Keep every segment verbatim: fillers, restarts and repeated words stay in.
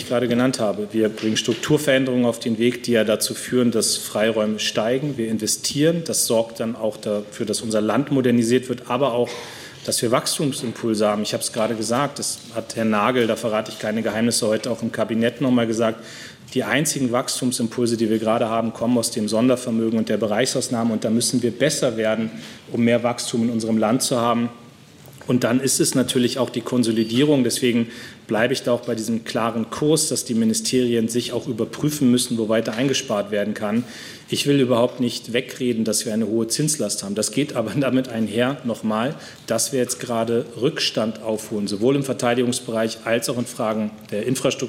ich gerade genannt habe. Wir bringen Strukturveränderungen auf den Weg, die ja dazu führen, dass Freiräume steigen. Wir investieren. Das sorgt dann auch dafür, dass unser Land modernisiert wird, aber auch, dass wir Wachstumsimpulse haben. Ich habe es gerade gesagt, das hat Herr Nagel, da verrate ich keine Geheimnisse, heute auch im Kabinett noch mal gesagt. Die einzigen Wachstumsimpulse, die wir gerade haben, kommen aus dem Sondervermögen und der Bereichsausnahme. Und da müssen wir besser werden, um mehr Wachstum in unserem Land zu haben. Und dann ist es natürlich auch die Konsolidierung. Deswegen bleibe ich da auch bei diesem klaren Kurs, dass die Ministerien sich auch überprüfen müssen, wo weiter eingespart werden kann. Ich will überhaupt nicht wegreden, dass wir eine hohe Zinslast haben. Das geht aber damit einher, nochmal, dass wir jetzt gerade Rückstand aufholen, sowohl im Verteidigungsbereich als auch in Fragen der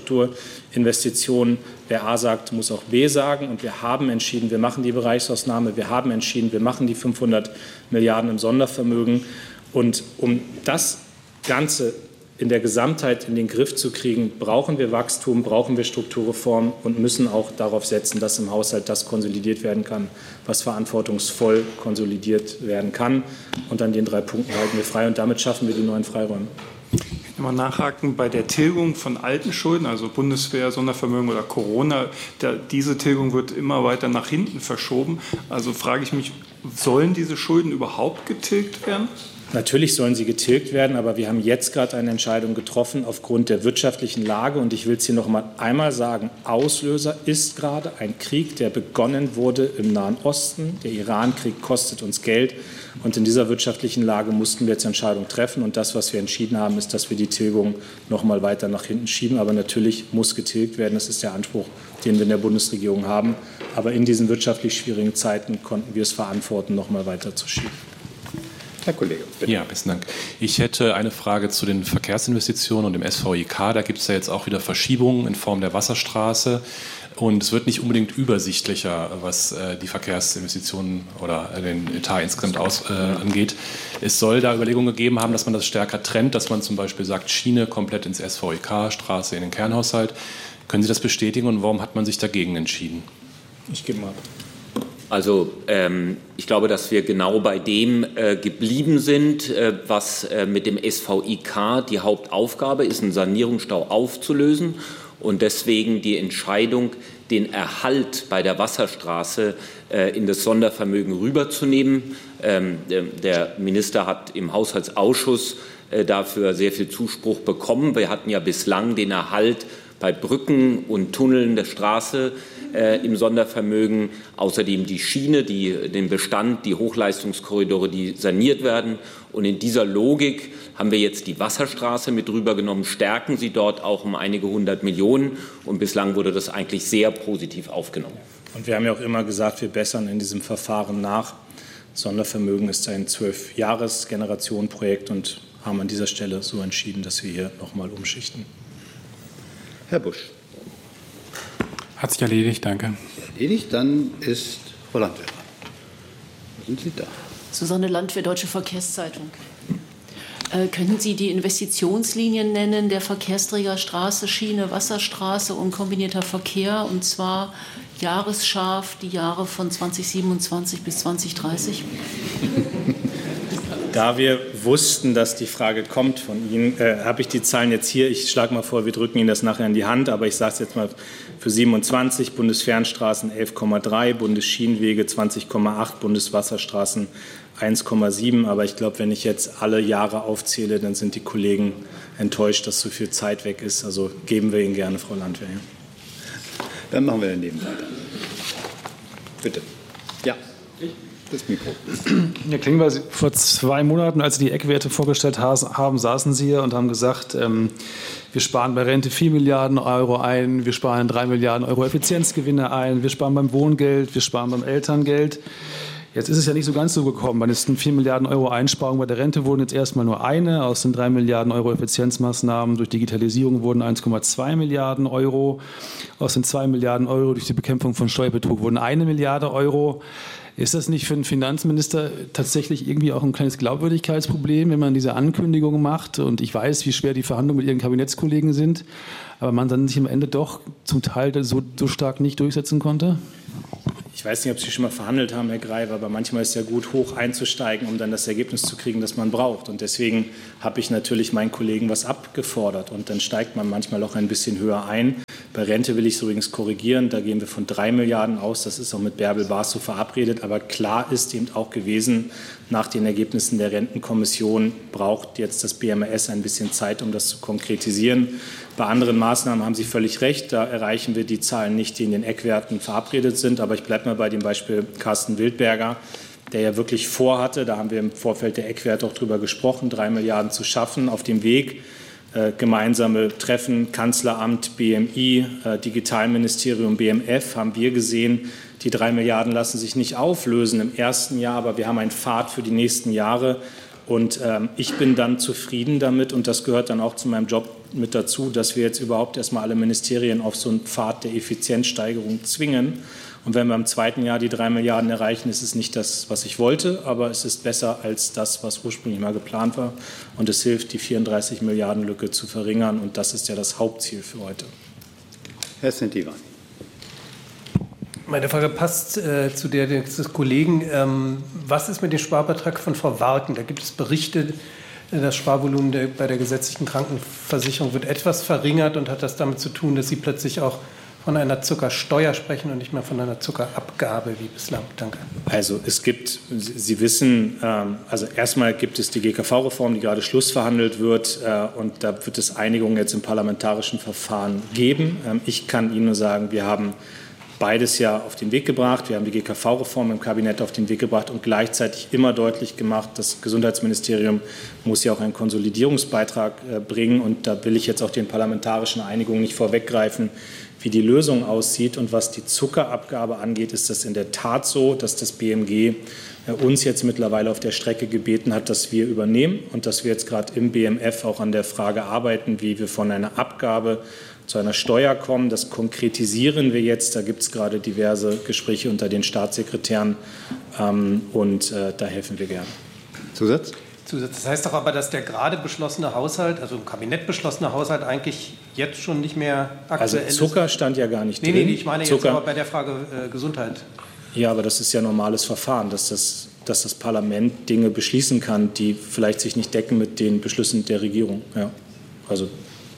Infrastrukturinvestitionen. Wer A sagt, muss auch B sagen. Und wir haben entschieden, wir machen die Bereichsausnahme. Wir haben entschieden, wir machen die fünfhundert Milliarden im Sondervermögen. Und um das Ganze in der Gesamtheit in den Griff zu kriegen, brauchen wir Wachstum, brauchen wir Strukturreform und müssen auch darauf setzen, dass im Haushalt das konsolidiert werden kann, was verantwortungsvoll konsolidiert werden kann. Und an den drei Punkten halten wir frei und damit schaffen wir die neuen Freiräume. Ich will mal nachhaken bei der Tilgung von alten Schulden, also Bundeswehr, Sondervermögen oder Corona. Der, diese Tilgung wird immer weiter nach hinten verschoben. Also frage ich mich, sollen diese Schulden überhaupt getilgt werden? Natürlich sollen sie getilgt werden, aber wir haben jetzt gerade eine Entscheidung getroffen aufgrund der wirtschaftlichen Lage. Und ich will es hier noch mal einmal sagen, Auslöser ist gerade ein Krieg, der begonnen wurde im Nahen Osten. Der Iran-Krieg kostet uns Geld. Und in dieser wirtschaftlichen Lage mussten wir jetzt Entscheidungen treffen. Und das, was wir entschieden haben, ist, dass wir die Tilgung noch mal weiter nach hinten schieben. Aber natürlich muss getilgt werden. Das ist der Anspruch, den wir in der Bundesregierung haben. Aber in diesen wirtschaftlich schwierigen Zeiten konnten wir es verantworten, noch mal weiter zu schieben. Herr Kollege, bitte. Ja, besten Dank. Ich hätte eine Frage zu den Verkehrsinvestitionen und dem S V I K. Da gibt es ja jetzt auch wieder Verschiebungen in Form der Wasserstraße. Und es wird nicht unbedingt übersichtlicher, was äh, die Verkehrsinvestitionen oder äh, den Etat insgesamt aus, äh, angeht. Es soll da Überlegungen gegeben haben, dass man das stärker trennt, dass man zum Beispiel sagt, Schiene komplett ins S V I K, Straße in den Kernhaushalt. Können Sie das bestätigen und warum hat man sich dagegen entschieden? Ich gebe mal. Also ähm, ich glaube, dass wir genau bei dem äh, geblieben sind, äh, was äh, mit dem S V I K die Hauptaufgabe ist, einen Sanierungsstau aufzulösen und deswegen die Entscheidung, den Erhalt bei der Wasserstraße äh, in das Sondervermögen rüberzunehmen. Ähm, der Minister hat im Haushaltsausschuss äh, dafür sehr viel Zuspruch bekommen. Wir hatten ja bislang den Erhalt bei Brücken und Tunneln der Straße äh, im Sondervermögen, außerdem die Schiene, die, den Bestand, die Hochleistungskorridore, die saniert werden. Und in dieser Logik haben wir jetzt die Wasserstraße mit rübergenommen, stärken sie dort auch um einige hundert Millionen. Und bislang wurde das eigentlich sehr positiv aufgenommen. Und wir haben ja auch immer gesagt, wir bessern in diesem Verfahren nach. Sondervermögen ist ein zwölf-Jahres-Generationen-Projekt und haben an dieser Stelle so entschieden, dass wir hier noch mal umschichten. Herr Busch. Hat sich erledigt, danke. Erledigt, dann ist Frau Landwehr. Wo sind Sie da? Susanne Landwehr, Deutsche Verkehrszeitung. Äh, können Sie die Investitionslinien nennen der Verkehrsträger Straße, Schiene, Wasserstraße und kombinierter Verkehr, und zwar jahresscharf die Jahre von zweitausendsiebenundzwanzig bis zweitausenddreißig? Da wir wussten, dass die Frage kommt von Ihnen, äh, habe ich die Zahlen jetzt hier. Ich schlage mal vor, wir drücken Ihnen das nachher in die Hand, aber ich sage es jetzt mal für siebenundzwanzig, Bundesfernstraßen elf Komma drei, Bundesschienenwege zwanzig Komma acht, Bundeswasserstraßen eins Komma sieben. Aber ich glaube, wenn ich jetzt alle Jahre aufzähle, dann sind die Kollegen enttäuscht, dass so viel Zeit weg ist. Also geben wir Ihnen gerne, Frau Landwehr. Dann machen wir daneben weiter. Bitte. Ja. Das Mikro. Herr Klingbeil, vor zwei Monaten, als Sie die Eckwerte vorgestellt haben, saßen Sie hier und haben gesagt, ähm, wir sparen bei Rente vier Milliarden Euro ein, wir sparen drei Milliarden Euro Effizienzgewinne ein, wir sparen beim Wohngeld, wir sparen beim Elterngeld. Jetzt ist es ja nicht so ganz so gekommen. Bei den vier Milliarden Euro Einsparungen bei der Rente wurden jetzt erstmal nur eine. Aus den drei Milliarden Euro Effizienzmaßnahmen durch Digitalisierung wurden eins Komma zwei Milliarden Euro. Aus den zwei Milliarden Euro durch die Bekämpfung von Steuerbetrug wurden eine Milliarde Euro. Ist das nicht für einen Finanzminister tatsächlich irgendwie auch ein kleines Glaubwürdigkeitsproblem, wenn man diese Ankündigungen macht? Und ich weiß, wie schwer die Verhandlungen mit Ihren Kabinettskollegen sind, aber man dann sich am Ende doch zum Teil so, so stark nicht durchsetzen konnte? Ich weiß nicht, ob Sie schon mal verhandelt haben, Herr Greif, aber manchmal ist es ja gut, hoch einzusteigen, um dann das Ergebnis zu kriegen, das man braucht. Und deswegen habe ich natürlich meinen Kollegen was abgefordert. Und dann steigt man manchmal auch ein bisschen höher ein. Bei Rente will ich es übrigens korrigieren, da gehen wir von drei Milliarden aus, das ist auch mit Bärbel Baas so verabredet, aber klar ist eben auch gewesen, nach den Ergebnissen der Rentenkommission braucht jetzt das B M A S ein bisschen Zeit, um das zu konkretisieren. Bei anderen Maßnahmen haben Sie völlig recht, da erreichen wir die Zahlen nicht, die in den Eckwerten verabredet sind, aber ich bleibe mal bei dem Beispiel Carsten Wildberger, der ja wirklich vorhatte, da haben wir im Vorfeld der Eckwerte auch drüber gesprochen, drei Milliarden zu schaffen, auf dem Weg äh, gemeinsame Treffen, Kanzleramt, B M I, äh, Digitalministerium, B M F, haben wir gesehen, die drei Milliarden lassen sich nicht auflösen im ersten Jahr, aber wir haben einen Pfad für die nächsten Jahre. Und ähm, ich bin dann zufrieden damit, und das gehört dann auch zu meinem Job mit dazu, dass wir jetzt überhaupt erstmal alle Ministerien auf so einen Pfad der Effizienzsteigerung zwingen. Und wenn wir im zweiten Jahr die drei Milliarden erreichen, ist es nicht das, was ich wollte, aber es ist besser als das, was ursprünglich mal geplant war. Und es hilft, die vierunddreißig Milliarden Lücke zu verringern. Und das ist ja das Hauptziel für heute. Herr Sentivan. Meine Frage passt äh, zu der des Kollegen. Ähm, was ist mit dem Sparbetrag von Frau Warken? Da gibt es Berichte, das Sparvolumen der, bei der gesetzlichen Krankenversicherung wird etwas verringert und hat das damit zu tun, dass Sie plötzlich auch von einer Zuckersteuer sprechen und nicht mehr von einer Zuckerabgabe wie bislang. Danke. Also es gibt, Sie wissen, ähm, also erstmal gibt es die G K V-Reform, die gerade schlussverhandelt wird, äh, und da wird es Einigungen jetzt im parlamentarischen Verfahren geben. Ähm, ich kann Ihnen nur sagen, wir haben beides ja auf den Weg gebracht. Wir haben die G K V-Reform im Kabinett auf den Weg gebracht und gleichzeitig immer deutlich gemacht, das Gesundheitsministerium muss ja auch einen Konsolidierungsbeitrag äh, bringen. Und da will ich jetzt auch den parlamentarischen Einigungen nicht vorweggreifen, wie die Lösung aussieht. Und was die Zuckerabgabe angeht, ist das in der Tat so, dass das B M G äh, uns jetzt mittlerweile auf der Strecke gebeten hat, dass wir übernehmen und dass wir jetzt gerade im B M F auch an der Frage arbeiten, wie wir von einer Abgabe zu einer Steuer kommen. Das konkretisieren wir jetzt. Da gibt es gerade diverse Gespräche unter den Staatssekretären, ähm, und äh, da helfen wir gerne. Zusatz? Zusatz. Das heißt doch aber, dass der gerade beschlossene Haushalt, also im Kabinett beschlossene Haushalt, eigentlich jetzt schon nicht mehr aktuell ist. Also Zucker stand ja gar nicht nee, drin. Nee, nee, ich meine jetzt Zucker, aber bei der Frage äh, Gesundheit. Ja, aber das ist ja normales Verfahren, dass das, dass das Parlament Dinge beschließen kann, die vielleicht sich nicht decken mit den Beschlüssen der Regierung. Ja, also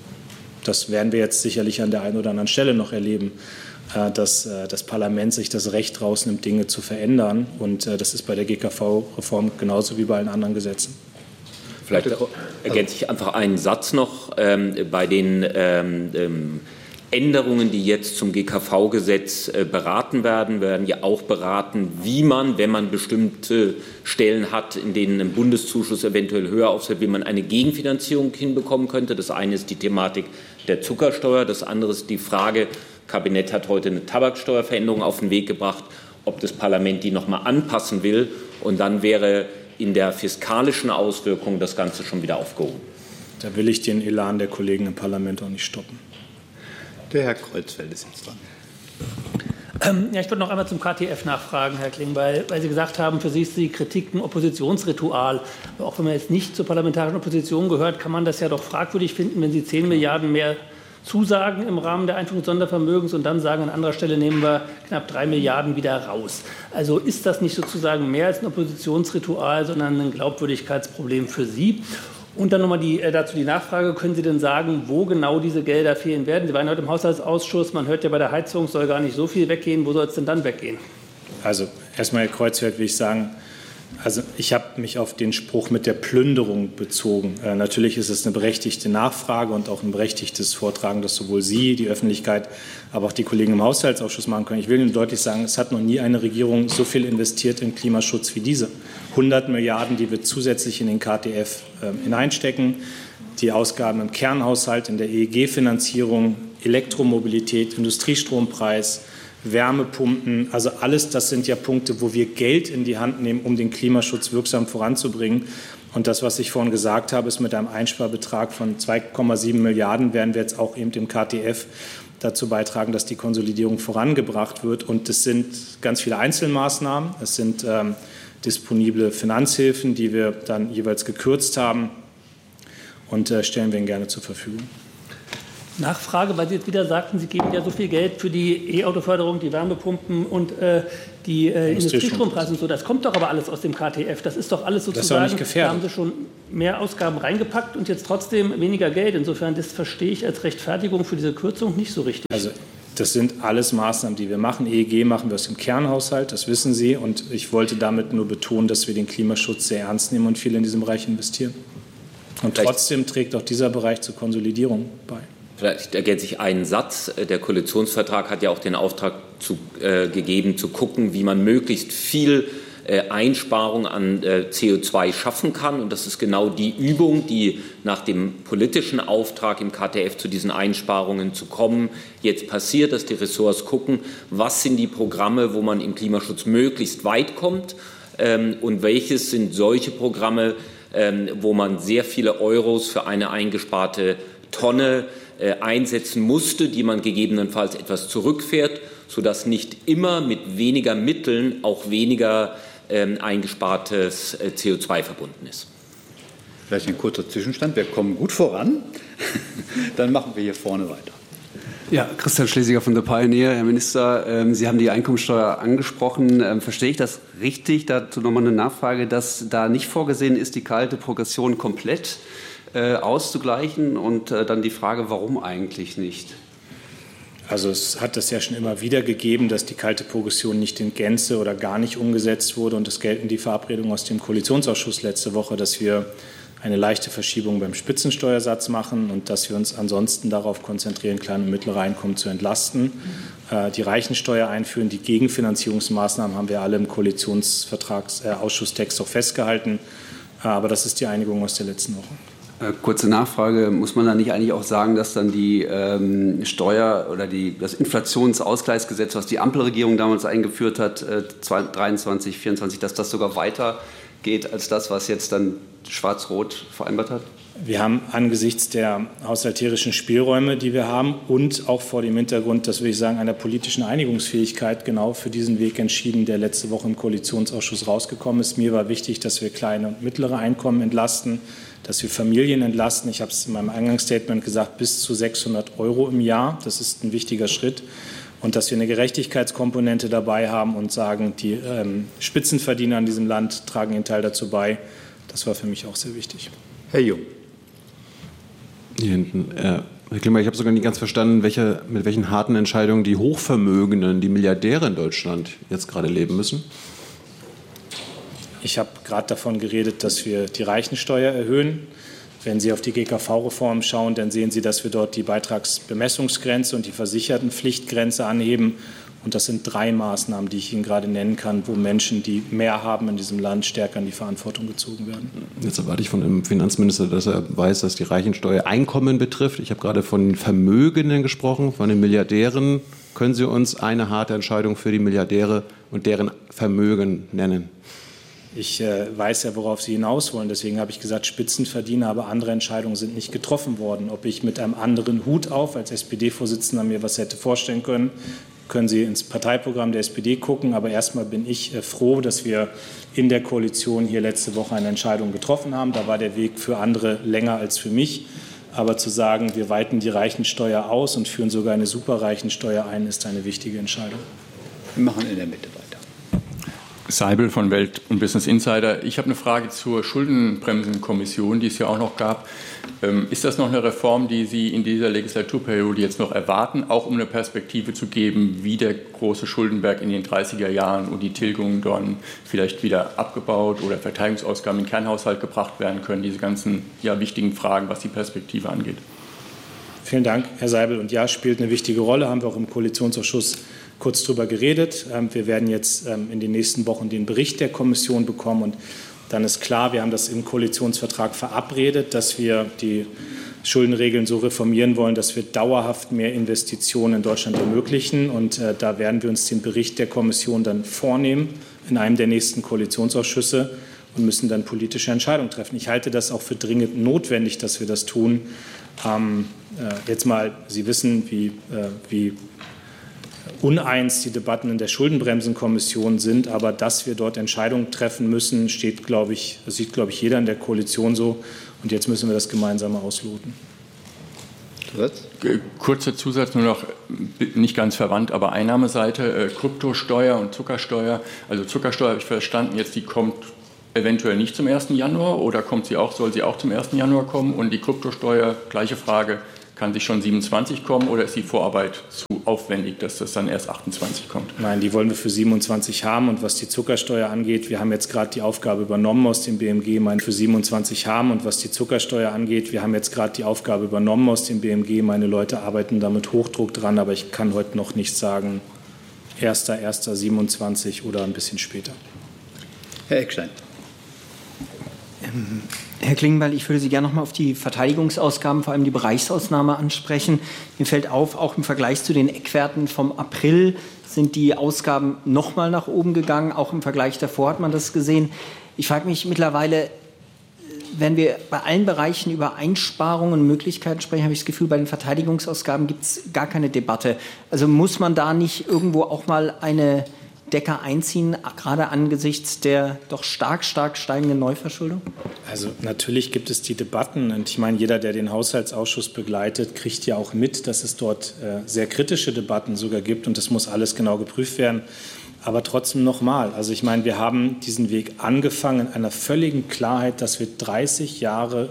das werden wir jetzt sicherlich an der einen oder anderen Stelle noch erleben, dass das Parlament sich das Recht rausnimmt, Dinge zu verändern. Und das ist bei der G K V-Reform genauso wie bei allen anderen Gesetzen. Vielleicht ergänze ich einfach einen Satz noch. Ähm, bei den ähm, ähm, Änderungen, die jetzt zum G K V-Gesetz äh, beraten werden, werden ja auch beraten, wie man, wenn man bestimmte Stellen hat, in denen ein Bundeszuschuss eventuell höher ausfällt, wie man eine Gegenfinanzierung hinbekommen könnte. Das eine ist die Thematik der Zuckersteuer, das andere ist die Frage, das Kabinett hat heute eine Tabaksteuerveränderung auf den Weg gebracht, ob das Parlament die noch mal anpassen will, und dann wäre in der fiskalischen Auswirkung das Ganze schon wieder aufgehoben. Da will ich den Elan der Kollegen im Parlament auch nicht stoppen. Der Herr Kreuzfeld ist jetzt dran. Ähm, ja, ich wollte noch einmal zum K T F nachfragen, Herr Kling, weil, weil Sie gesagt haben, für Sie ist die Kritik ein Oppositionsritual. Aber auch wenn man jetzt nicht zur parlamentarischen Opposition gehört, kann man das ja doch fragwürdig finden, wenn Sie zehn Milliarden mehr zusagen im Rahmen der Einführung des Sondervermögens und dann sagen, an anderer Stelle nehmen wir knapp drei Milliarden wieder raus. Also ist das nicht sozusagen mehr als ein Oppositionsritual, sondern ein Glaubwürdigkeitsproblem für Sie? Und dann nochmal die, äh, dazu die Nachfrage, können Sie denn sagen, wo genau diese Gelder fehlen werden? Sie waren heute im Haushaltsausschuss, man hört ja bei der Heizung, soll gar nicht so viel weggehen. Wo soll es denn dann weggehen? Also erstmal, Herr Kreuzfeld, will ich sagen, also ich habe mich auf den Spruch mit der Plünderung bezogen. Äh, natürlich ist es eine berechtigte Nachfrage und auch ein berechtigtes Vortragen, das sowohl Sie, die Öffentlichkeit, aber auch die Kollegen im Haushaltsausschuss machen können. Ich will Ihnen deutlich sagen, es hat noch nie eine Regierung so viel investiert in Klimaschutz wie diese. hundert Milliarden, die wir zusätzlich in den K T F äh, hineinstecken, die Ausgaben im Kernhaushalt, in der E E G-Finanzierung, Elektromobilität, Industriestrompreis, Wärmepumpen, also alles, das sind ja Punkte, wo wir Geld in die Hand nehmen, um den Klimaschutz wirksam voranzubringen. Und das, was ich vorhin gesagt habe, ist mit einem Einsparbetrag von zwei Komma sieben Milliarden werden wir jetzt auch eben im K T F dazu beitragen, dass die Konsolidierung vorangebracht wird. Und es sind ganz viele Einzelmaßnahmen, es sind ähm, disponible Finanzhilfen, die wir dann jeweils gekürzt haben, und äh, stellen wir Ihnen gerne zur Verfügung. Nachfrage, weil Sie jetzt wieder sagten, Sie geben ja so viel Geld für die E-Auto-Förderung, die Wärmepumpen und äh, die äh, Industriestrompreise und so. Das kommt doch aber alles aus dem K T F. Das ist doch alles sozusagen, das ist auch nicht gefährdet. Da haben Sie schon mehr Ausgaben reingepackt und jetzt trotzdem weniger Geld. Insofern, das verstehe ich als Rechtfertigung für diese Kürzung nicht so richtig. Also das sind alles Maßnahmen, die wir machen. E E G machen wir aus dem Kernhaushalt, das wissen Sie. Und ich wollte damit nur betonen, dass wir den Klimaschutz sehr ernst nehmen und viel in diesem Bereich investieren. Und Vielleicht trotzdem trägt auch dieser Bereich zur Konsolidierung bei. Vielleicht ergänze ich einen Satz. Der Koalitionsvertrag hat ja auch den Auftrag zu, äh, gegeben, zu gucken, wie man möglichst viel äh, Einsparung an äh, C O zwei schaffen kann. Und das ist genau die Übung, die nach dem politischen Auftrag im K T F zu diesen Einsparungen zu kommen jetzt passiert, dass die Ressorts gucken, was sind die Programme, wo man im Klimaschutz möglichst weit kommt ähm, und welches sind solche Programme, ähm, wo man sehr viele Euros für eine eingesparte Tonne einsetzen musste, die man gegebenenfalls etwas zurückfährt, sodass nicht immer mit weniger Mitteln auch weniger ähm, eingespartes äh, C O zwei verbunden ist. Vielleicht ein kurzer Zwischenstand. Wir kommen gut voran. Dann machen wir hier vorne weiter. Ja, Christian Schlesinger von The Pioneer. Herr Minister, ähm, Sie haben die Einkommensteuer angesprochen. Ähm, verstehe ich das richtig? Dazu nochmal eine Nachfrage, dass da nicht vorgesehen ist, die kalte Progression komplett Äh, auszugleichen und äh, dann die Frage, warum eigentlich nicht? Also es hat es ja schon immer wieder gegeben, dass die kalte Progression nicht in Gänze oder gar nicht umgesetzt wurde und es gelten die Verabredungen aus dem Koalitionsausschuss letzte Woche, dass wir eine leichte Verschiebung beim Spitzensteuersatz machen und dass wir uns ansonsten darauf konzentrieren, kleine und mittlere Einkommen zu entlasten, äh, die Reichensteuer einführen. Die Gegenfinanzierungsmaßnahmen haben wir alle im Koalitionsvertragsausschustext äh, auch festgehalten, äh, aber das ist die Einigung aus der letzten Woche. Kurze Nachfrage, muss man da nicht eigentlich auch sagen, dass dann die ähm, Steuer oder die, das Inflationsausgleichsgesetz, was die Ampelregierung damals eingeführt hat, äh, dreiundzwanzig, vierundzwanzig, dass das sogar weiter geht als das, was jetzt dann Schwarz-Rot vereinbart hat? Wir haben angesichts der haushalterischen Spielräume, die wir haben und auch vor dem Hintergrund, das will ich sagen, einer politischen Einigungsfähigkeit genau für diesen Weg entschieden, der letzte Woche im Koalitionsausschuss rausgekommen ist. Mir war wichtig, dass wir kleine und mittlere Einkommen entlasten, dass wir Familien entlasten. Ich habe es in meinem Eingangsstatement gesagt, bis zu sechshundert Euro im Jahr. Das ist ein wichtiger Schritt. Und dass wir eine Gerechtigkeitskomponente dabei haben und sagen, die ähm, Spitzenverdiener in diesem Land tragen ihren Teil dazu bei. Das war für mich auch sehr wichtig. Herr Jung. Hier hinten. Äh, Herr Klimmer, ich habe sogar nicht ganz verstanden, welche, mit welchen harten Entscheidungen die Hochvermögenden, die Milliardäre in Deutschland jetzt gerade leben müssen. Ich habe gerade davon geredet, dass wir die Reichensteuer erhöhen. Wenn Sie auf die G K V-Reform schauen, dann sehen Sie, dass wir dort die Beitragsbemessungsgrenze und die Versichertenpflichtgrenze anheben. Und das sind drei Maßnahmen, die ich Ihnen gerade nennen kann, wo Menschen, die mehr haben in diesem Land, stärker in die Verantwortung gezogen werden. Jetzt erwarte ich von dem Finanzminister, dass er weiß, dass die Reichensteuer Einkommen betrifft. Ich habe gerade von Vermögenden gesprochen, von den Milliardären. Können Sie uns eine harte Entscheidung für die Milliardäre und deren Vermögen nennen? Ich äh, weiß ja, worauf Sie hinaus wollen. Deswegen habe ich gesagt, Spitzenverdiener, aber andere Entscheidungen sind nicht getroffen worden. Ob ich mit einem anderen Hut auf als S P D-Vorsitzender mir was hätte vorstellen können, können Sie ins Parteiprogramm der S P D gucken. Aber erstmal bin ich äh, froh, dass wir in der Koalition hier letzte Woche eine Entscheidung getroffen haben. Da war der Weg für andere länger als für mich. Aber zu sagen, wir weiten die Reichensteuer aus und führen sogar eine Superreichensteuer ein, ist eine wichtige Entscheidung. Wir machen in der Mitte weiter. Seibel von Welt und Business Insider. Ich habe eine Frage zur Schuldenbremsenkommission, die es ja auch noch gab. Ähm, ist das noch eine Reform, die Sie in dieser Legislaturperiode jetzt noch erwarten, auch um eine Perspektive zu geben, wie der große Schuldenberg in den dreißiger Jahren und die Tilgungen dann vielleicht wieder abgebaut oder Verteidigungsausgaben in den Kernhaushalt gebracht werden können? Diese ganzen ja, wichtigen Fragen, was die Perspektive angeht. Vielen Dank, Herr Seibel. Und ja, spielt eine wichtige Rolle, haben wir auch im Koalitionsausschuss kurz darüber geredet. Wir werden jetzt in den nächsten Wochen den Bericht der Kommission bekommen und dann ist klar, wir haben das im Koalitionsvertrag verabredet, dass wir die Schuldenregeln so reformieren wollen, dass wir dauerhaft mehr Investitionen in Deutschland ermöglichen und da werden wir uns den Bericht der Kommission dann vornehmen in einem der nächsten Koalitionsausschüsse und müssen dann politische Entscheidungen treffen. Ich halte das auch für dringend notwendig, dass wir das tun. Ähm, äh, jetzt mal, Sie wissen, wie, äh, wie uneins die Debatten in der Schuldenbremsenkommission sind, aber dass wir dort Entscheidungen treffen müssen, steht, glaube ich, das sieht, glaube ich, jeder in der Koalition so. Und jetzt müssen wir das gemeinsam ausloten. Kurzer Zusatz nur noch, nicht ganz verwandt, aber Einnahmeseite, äh, Kryptosteuer und Zuckersteuer. Also Zuckersteuer habe ich verstanden, jetzt die kommt eventuell nicht zum ersten Januar oder kommt sie auch, soll sie auch zum ersten Januar kommen? Und die Kryptosteuer, gleiche Frage, kann sie schon siebenundzwanzig kommen oder ist die Vorarbeit zu aufwendig, dass das dann erst achtundzwanzig kommt? Nein, die wollen wir für siebenundzwanzig haben. Und was die Zuckersteuer angeht, wir haben jetzt gerade die Aufgabe übernommen aus dem B M G, meine für siebenundzwanzig haben. Und was die Zuckersteuer angeht, wir haben jetzt gerade die Aufgabe übernommen aus dem B M G. Meine Leute arbeiten da mit Hochdruck dran, aber ich kann heute noch nicht sagen, erster erster siebenundzwanzig oder ein bisschen später. Herr Eckstein. Ähm, Herr Klingbeil, ich würde Sie gerne noch mal auf die Verteidigungsausgaben, vor allem die Bereichsausnahme ansprechen. Mir fällt auf, auch im Vergleich zu den Eckwerten vom April sind die Ausgaben noch mal nach oben gegangen. Auch im Vergleich davor hat man das gesehen. Ich frage mich mittlerweile, wenn wir bei allen Bereichen über Einsparungen und Möglichkeiten sprechen, habe ich das Gefühl, bei den Verteidigungsausgaben gibt es gar keine Debatte. Also muss man da nicht irgendwo auch mal eine Decker einziehen, gerade angesichts der doch stark, stark steigenden Neuverschuldung? Also natürlich gibt es die Debatten und ich meine, jeder, der den Haushaltsausschuss begleitet, kriegt ja auch mit, dass es dort äh, sehr kritische Debatten sogar gibt und das muss alles genau geprüft werden. Aber trotzdem nochmal, also ich meine, wir haben diesen Weg angefangen in einer völligen Klarheit, dass wir dreißig Jahre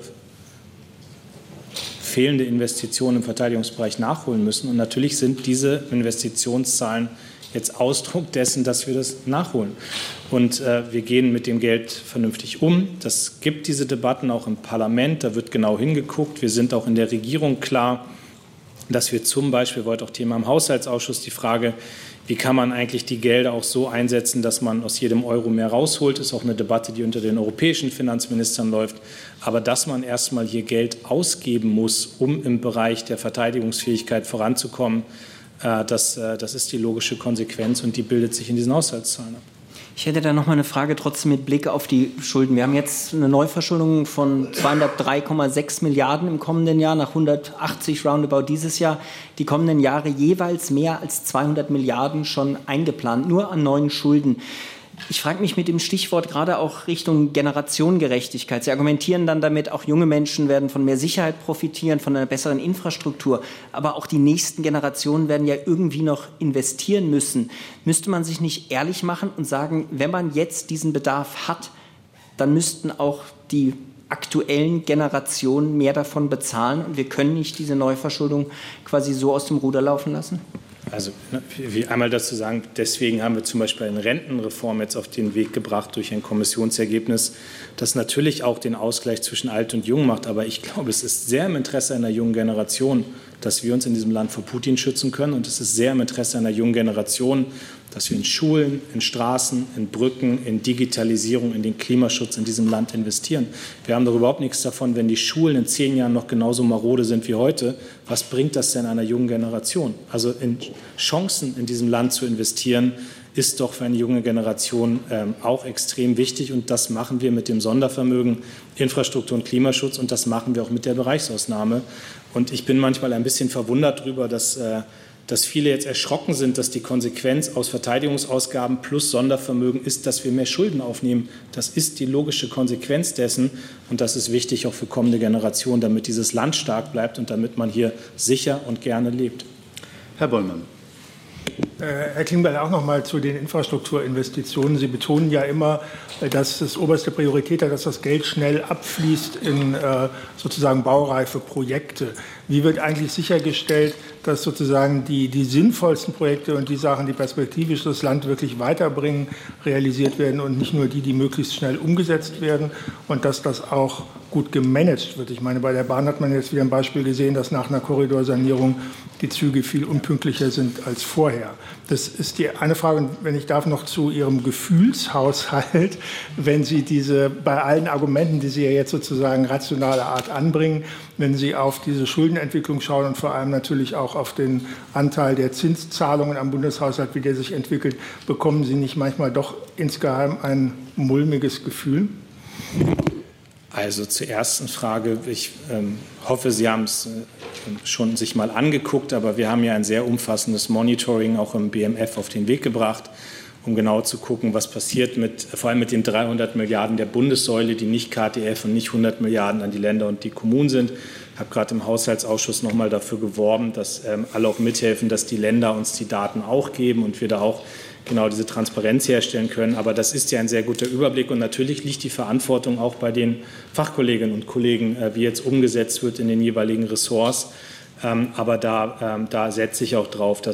fehlende Investitionen im Verteidigungsbereich nachholen müssen und natürlich sind diese Investitionszahlen jetzt Ausdruck dessen, dass wir das nachholen. Und äh, wir gehen mit dem Geld vernünftig um. Das gibt diese Debatten auch im Parlament. Da wird genau hingeguckt. Wir sind auch in der Regierung klar, dass wir zum Beispiel, heute auch Thema im Haushaltsausschuss, die Frage, wie kann man eigentlich die Gelder auch so einsetzen, dass man aus jedem Euro mehr rausholt, ist auch eine Debatte, die unter den europäischen Finanzministern läuft. Aber dass man erstmal hier Geld ausgeben muss, um im Bereich der Verteidigungsfähigkeit voranzukommen, Das, das ist die logische Konsequenz und die bildet sich in diesen Haushaltszahlen ab. Ich hätte da noch mal eine Frage trotzdem mit Blick auf die Schulden. Wir haben jetzt eine Neuverschuldung von zweihundertdrei Komma sechs Milliarden im kommenden Jahr, nach hundertachtzig roundabout dieses Jahr. Die kommenden Jahre jeweils mehr als zweihundert Milliarden schon eingeplant, nur an neuen Schulden. Ich frage mich mit dem Stichwort gerade auch Richtung Generationengerechtigkeit. Sie argumentieren dann damit, auch junge Menschen werden von mehr Sicherheit profitieren, von einer besseren Infrastruktur. Aber auch die nächsten Generationen werden ja irgendwie noch investieren müssen. Müsste man sich nicht ehrlich machen und sagen, wenn man jetzt diesen Bedarf hat, dann müssten auch die aktuellen Generationen mehr davon bezahlen und wir können nicht diese Neuverschuldung quasi so aus dem Ruder laufen lassen? Also wie einmal dazu sagen, deswegen haben wir zum Beispiel eine Rentenreform jetzt auf den Weg gebracht durch ein Kommissionsergebnis, das natürlich auch den Ausgleich zwischen Alt und Jung macht. Aber ich glaube, es ist sehr im Interesse einer jungen Generation, dass wir uns in diesem Land vor Putin schützen können. Und es ist sehr im Interesse einer jungen Generation, dass wir in Schulen, in Straßen, in Brücken, in Digitalisierung, in den Klimaschutz in diesem Land investieren. Wir haben doch überhaupt nichts davon, wenn die Schulen in zehn Jahren noch genauso marode sind wie heute. Was bringt das denn einer jungen Generation? Also in Chancen in diesem Land zu investieren, ist doch für eine junge Generation ähm, auch extrem wichtig. Und das machen wir mit dem Sondervermögen Infrastruktur und Klimaschutz und das machen wir auch mit der Bereichsausnahme. Und ich bin manchmal ein bisschen verwundert darüber, dass äh, dass viele jetzt erschrocken sind, dass die Konsequenz aus Verteidigungsausgaben plus Sondervermögen ist, dass wir mehr Schulden aufnehmen. Das ist die logische Konsequenz dessen und das ist wichtig auch für kommende Generationen, damit dieses Land stark bleibt und damit man hier sicher und gerne lebt. Herr Bollmann. Herr Klingbeil, auch noch mal zu den Infrastrukturinvestitionen. Sie betonen ja immer, dass das oberste Priorität hat, dass das Geld schnell abfließt in sozusagen baureife Projekte. Wie wird eigentlich sichergestellt, dass sozusagen die, die sinnvollsten Projekte und die Sachen, die perspektivisch das Land wirklich weiterbringen, realisiert werden und nicht nur die, die möglichst schnell umgesetzt werden und dass das auch gut gemanagt wird? Ich meine, bei der Bahn hat man jetzt wieder ein Beispiel gesehen, dass nach einer Korridorsanierung die Züge viel unpünktlicher sind als vorher. Das ist die eine Frage. Und wenn ich darf, noch zu Ihrem Gefühlshaushalt, wenn Sie diese, bei allen Argumenten, die Sie ja jetzt sozusagen rationaler Art anbringen, wenn Sie auf diese Schuldenentwicklung schauen und vor allem natürlich auch auf den Anteil der Zinszahlungen am Bundeshaushalt, wie der sich entwickelt, bekommen Sie nicht manchmal doch insgeheim ein mulmiges Gefühl? Also zur ersten Frage. Ich ähm, hoffe, Sie haben es äh, schon sich mal angeguckt, aber wir haben ja ein sehr umfassendes Monitoring auch im B M F auf den Weg gebracht, um genau zu gucken, was passiert mit, vor allem mit den dreihundert Milliarden der Bundessäule, die nicht K T F und nicht hundert Milliarden an die Länder und die Kommunen sind. Ich habe gerade im Haushaltsausschuss noch mal dafür geworben, dass ähm, alle auch mithelfen, dass die Länder uns die Daten auch geben und wir da auch genau diese Transparenz herstellen können. Aber das ist ja ein sehr guter Überblick und natürlich liegt die Verantwortung auch bei den Fachkolleginnen und Kollegen, wie jetzt umgesetzt wird in den jeweiligen Ressorts. Aber da, da setze ich auch drauf, dass